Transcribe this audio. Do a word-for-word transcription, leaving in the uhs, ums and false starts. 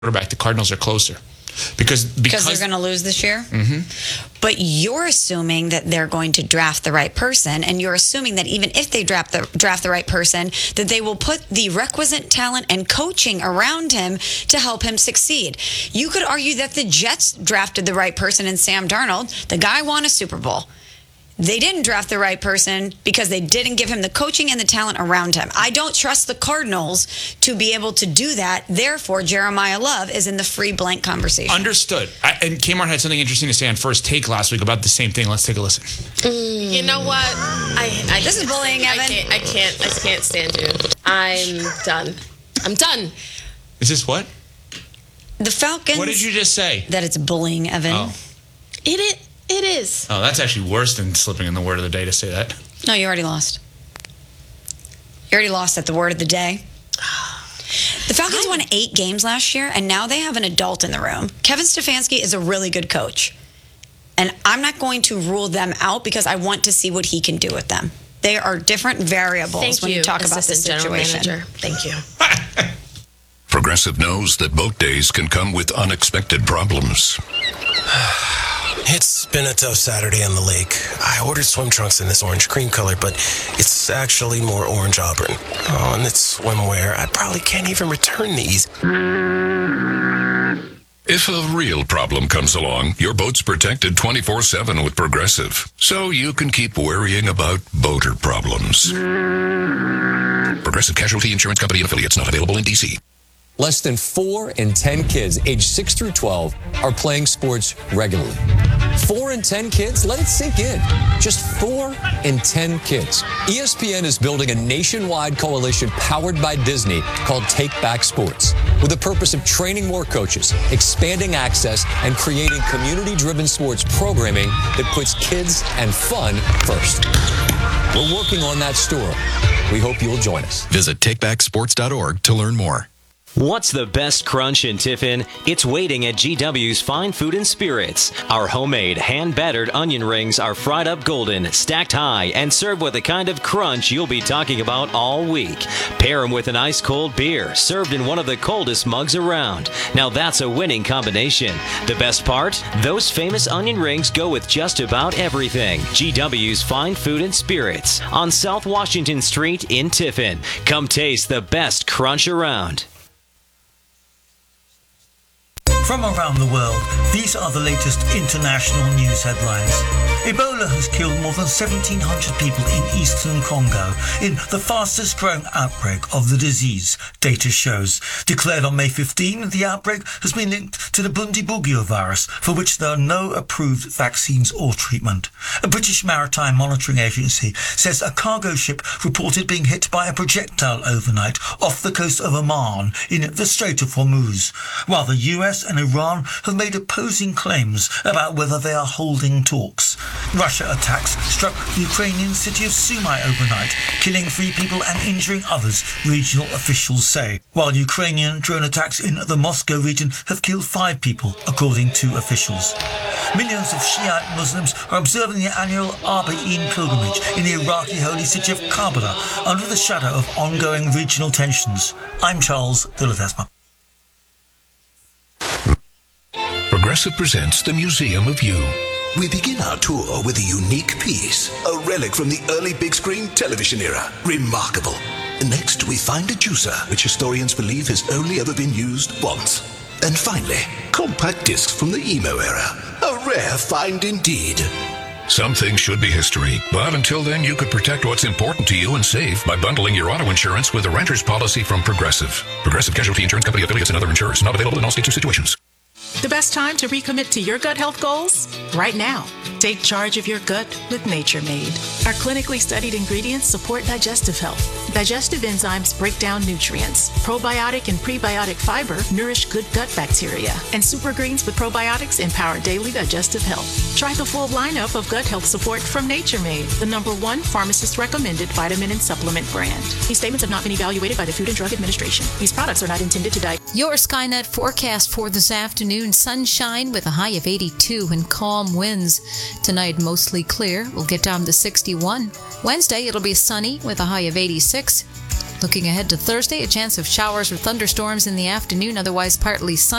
quarterback, the Cardinals are closer. Because, because because they're going to lose this year. Mm-hmm. But you're assuming that they're going to draft the right person, and you're assuming that even if they draft the draft the right person, that they will put the requisite talent and coaching around him to help him succeed. You could argue that the Jets drafted the right person in Sam Darnold. The guy won a Super Bowl. They didn't draft the right person because they didn't give him the coaching and the talent around him. I don't trust the Cardinals to be able to do that. Therefore, Jeremiah Love is in the free blank conversation. Understood. I, and Kmart had something interesting to say on First Take last week about the same thing. Let's take a listen. Mm. You know what? I, I This is bullying, I Evan. can't, I can't. I can't stand you. I'm done. I'm done. Is this what? The Falcons. What did you just say? That it's bullying, Evan. Oh. It it it is. Oh, that's actually worse than slipping in the word of the day to say that. No, you already lost. You already lost at the word of the day. The Falcons won eight games last year, and now they have an adult in the room. Kevin Stefanski is a really good coach. And I'm not going to rule them out because I want to see what he can do with them. They are different variables Thank when you, you, talk about the Assistant General situation. Manager. Thank you. Progressive knows that boat days can come with unexpected problems. It's been a tough Saturday on the lake. I ordered swim trunks in this orange cream color, but it's actually more orange auburn. Oh, and it's swimwear. I probably can't even return these. If a real problem comes along, your boat's protected twenty-four seven with Progressive, so you can keep worrying about boater problems. Progressive Casualty Insurance Company and Affiliates, not available in D C. Less than four in ten kids aged six through twelve are playing sports regularly. Four in ten kids? Let it sink in. Just four in ten kids. E S P N is building a nationwide coalition powered by Disney called Take Back Sports, with the purpose of training more coaches, expanding access, and creating community-driven sports programming that puts kids and fun first. We're working on that story. We hope you'll join us. Visit take back sports dot org to learn more. What's the best crunch in Tiffin? It's waiting at G W's Fine Food and Spirits. Our homemade, hand-battered onion rings are fried up golden, stacked high, and served with the kind of crunch you'll be talking about all week. Pair them with an ice-cold beer, served in one of the coldest mugs around. Now that's a winning combination. The best part? Those famous onion rings go with just about everything. G W's Fine Food and Spirits on South Washington Street in Tiffin. Come taste the best crunch around. From around the world, these are the latest international news headlines. Ebola has killed more than seventeen hundred people in eastern Congo in the fastest growing outbreak of the disease, data shows. Declared on May fifteenth, the outbreak has been linked to the Bundibugyo virus, for which there are no approved vaccines or treatment. A British Maritime Monitoring Agency says a cargo ship reported being hit by a projectile overnight off the coast of Oman in the Strait of Hormuz, while the U S and Iran have made opposing claims about whether they are holding talks. Russia attacks struck the Ukrainian city of Sumy overnight, killing three people and injuring others, regional officials say, while Ukrainian drone attacks in the Moscow region have killed five people, according to officials. Millions of Shiite Muslims are observing the annual Arba'een pilgrimage in the Iraqi holy city of Karbala under the shadow of ongoing regional tensions. I'm Charles de Ledesma. Progressive presents the Museum of You. We begin our tour with a unique piece, a relic from the early big screen television era. Remarkable. Next, we find a juicer, which historians believe has only ever been used once. And finally, compact discs from the emo era. A rare find indeed. Some things should be history, but until then, you could protect what's important to you and save by bundling your auto insurance with a renter's policy from Progressive. Progressive Casualty Insurance Company affiliates and other insurers. Not available in all states or situations. The best time to recommit to your gut health goals? Right now. Take charge of your gut with Nature Made. Our clinically studied ingredients support digestive health. Digestive enzymes break down nutrients. Probiotic and prebiotic fiber nourish good gut bacteria. And super greens with probiotics empower daily digestive health. Try the full lineup of gut health support from Nature Made, the number one pharmacist-recommended vitamin and supplement brand. These statements have not been evaluated by the Food and Drug Administration. These products are not intended to diagnose. Your Skynet forecast for this afternoon: sunshine with a high of eighty-two and calm winds. Tonight, mostly clear. We'll get down to sixty-one. Wednesday, it'll be sunny with a high of eighty-six. Looking ahead to Thursday, a chance of showers or thunderstorms in the afternoon, otherwise partly sunny.